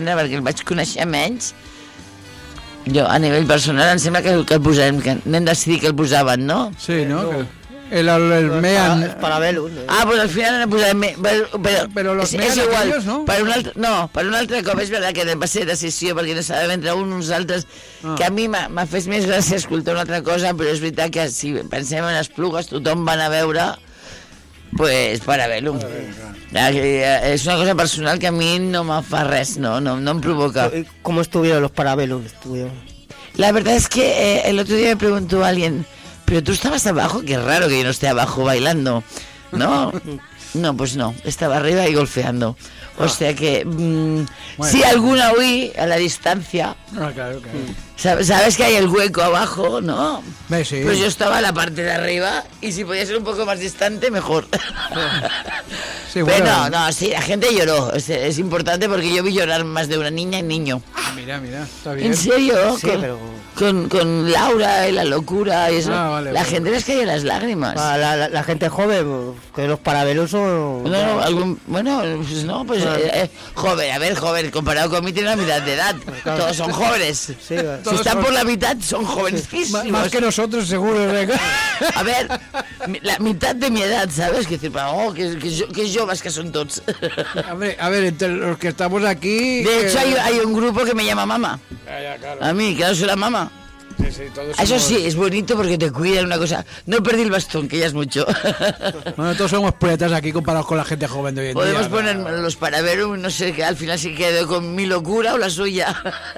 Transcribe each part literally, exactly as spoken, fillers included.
gènere, perquè el vaig conèixer menys. Jo, a nivell personal, em sembla que, que el posarem, que anem a decidir que el posaven, no? Sí, no? Que el, el, el Mean... Es Parabellum. ¿no? Ah, pues al final no posarem... Però, però, Però los és, Mean és igual, aquellos, no? Per un altre, no, per un altre cop és veritat que va ser decisió, perquè no sabem entre un i uns altres, ah. que a mi m'ha fet més gràcia escoltar una altra cosa, però és veritat que si pensem en Esplugues, tothom van a veure... Pues Parabellum. Es una cosa personal que a mí no me fa res, no, no, no me provoca. ¿Cómo estuvieron los Parabellum? Estuvieron... La verdad es que eh, el otro día me preguntó alguien, pero tú estabas abajo, qué raro que yo no esté abajo bailando, ¿no? No, pues no, estaba arriba y golfeando. O sea que, mmm, bueno, si alguna oí a la distancia, ah, claro, claro. Sabes, sabes que hay el hueco abajo, ¿no? Sí. Pues yo estaba en la parte de arriba y si podía ser un poco más distante, mejor. Sí, bueno. Pero no, no, sí, la gente lloró. Es, es importante porque yo vi llorar más de una niña y niño. Mira, mira, está bien. ¿En serio? Sí, con, pero... con, con Laura y la locura y eso. Ah, vale, la vale. gente les caía las lágrimas. La, la, la gente joven, que los Parabellum son... No, no, algún, bueno, pues no, pues eh, eh, joven, a ver, joven, comparado con mí tiene la mitad de edad. Claro. Todos son jóvenes. Sí, Si Todos están son... por la mitad, son jovencísimos. M más que nosotros, seguro. A ver, la mitad de mi edad, ¿sabes? Que decir, oh, que, que, que, que joves que son todos. A ver, a ver, entre los que estamos aquí... De hecho, eh... hay, hay un grupo que me llama mamá. Ya, ya, claro. A mí, claro, soy la mamá. Sí, sí, todos Eso somos... sí, es bonito porque te cuidan una cosa. No perdí el bastón, que ya es mucho. Bueno, todos somos poetas aquí comparados con la gente joven de hoy en Podemos día. poner ¿no? los Parabellum, no sé, que al final sí quedó con mi locura o la suya.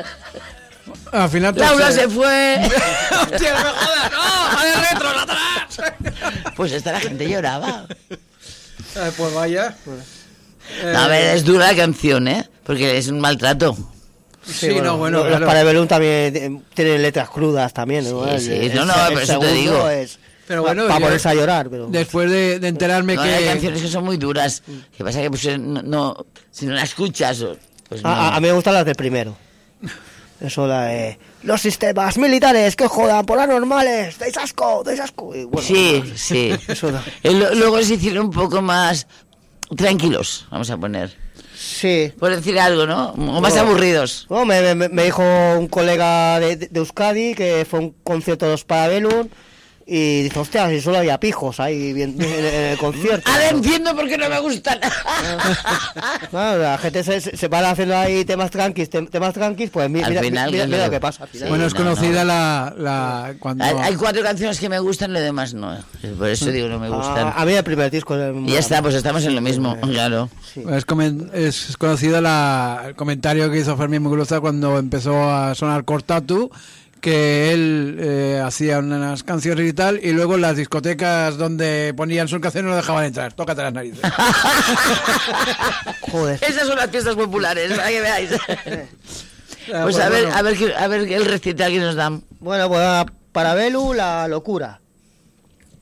Al final... Laura se... se fue. ¡Hostia, no me jodas! ¡No! ¡Vale retro, atrás! Pues esta la gente lloraba. Eh, pues vaya. Pues... Eh... No, a ver, es dura la canción, ¿eh? Porque es un maltrato. Sí, sí, bueno, no, bueno, los claro. Parabellum también tienen letras crudas también, ¿no? Sí, El, sí, el, no, no, el por eso te digo. Es pero bueno, para yo, ponerse a llorar. Pero... Después de, de enterarme no, que... hay canciones que son muy duras. Que pasa que pues, no, no, si no la escuchas... Pues no. a, a mí me gustan las del primero. Eso la de... Los sistemas militares que jodan por anormales. ¡Dais asco! ¡Dais asco! Y bueno, sí, sí. Eso da. Luego se hicieron un poco más tranquilos, vamos a poner. Sí. Por decir algo, ¿no? O más no, aburridos. No, me, me, me dijo un colega de, de Euskadi que fue un concierto de los Parabellum y dice, hostia, si solo había pijos ahí en, en, en el concierto. Ahora entiendo por qué no me gustan. Claro, la gente se, se van haciendo ahí temas tranquis, temas tranquis, pues mira, mira, final, mira, mira no, lo que pasa. Sí, bueno, es no, conocida no. La, la... Cuando... Hay, hay cuatro canciones que me gustan, lo demás no. Por eso digo no me gustan. A, a mí el primer disco... El, y ya está, pues estamos en lo mismo, sí, claro. Sí. Es, comen, es conocida la, el comentario que hizo Fermín Muguruza cuando empezó a sonar Cortatu, que él eh, hacía unas canciones y tal, y luego en las discotecas donde ponían sus canciones no dejaban entrar. Tócate las narices. Joder. Esas son las fiestas populares, para que veáis. Pues a ver, a ver, a ver el recital que nos dan. Bueno, pues Parabellum, La Locura.